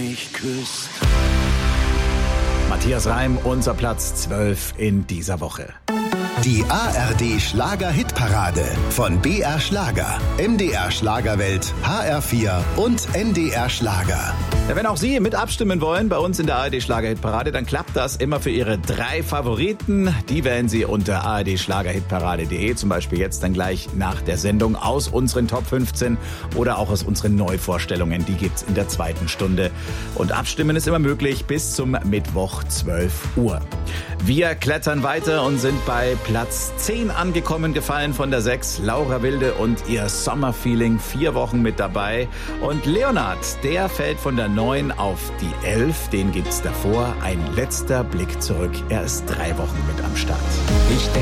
mich küsst. Matthias Reim, unser Platz 12 in dieser Woche. Die ARD Schlager-Hitparade von BR Schlager, MDR Schlagerwelt, HR4 und NDR Schlager. Ja, wenn auch Sie mit abstimmen wollen bei uns in der ARD Schlager-Hitparade, dann klappt das immer für Ihre 3 Favoriten. Die wählen Sie unter ardschlagerhitparade.de, zum Beispiel jetzt dann gleich nach der Sendung aus unseren Top 15 oder auch aus unseren Neuvorstellungen. Die gibt's in der 2. Stunde. Und abstimmen ist immer möglich bis zum Mittwoch 12 Uhr. Wir klettern weiter und sind bei Platz 10 angekommen, gefallen von der 6. Laura Wilde und ihr Sommerfeeling, 4 Wochen mit dabei. Und Leonard, der fällt von der 9 auf die 11. Den gibt's davor. Ein letzter Blick zurück. Er ist 3 Wochen mit am Start.